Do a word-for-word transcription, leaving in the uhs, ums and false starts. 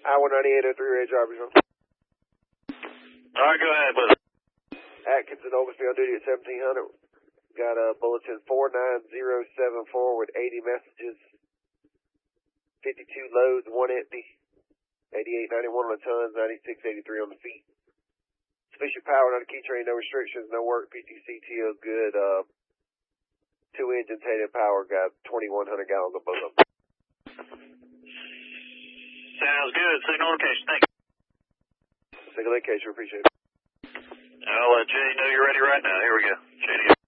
Highway ninety-eight oh three, Ray Drivers. All right, go ahead, brother. Atkins and Oglesby on duty at seventeen hundred. Got a bulletin four nine zero seven four with eighty messages, fifty-two loads, one empty, eighty-eight ninety-one on the tons, ninety-six eighty-three on the feet. Sufficient power, not a key train, no restrictions, no work, P T C T O good. Uh, two engines, headed power, got twenty-one hundred gallons of both of them. Sounds good. Signal location, thank you. Signal location, appreciate it. I'll let Jay know you're ready right now. Here we go. Shady.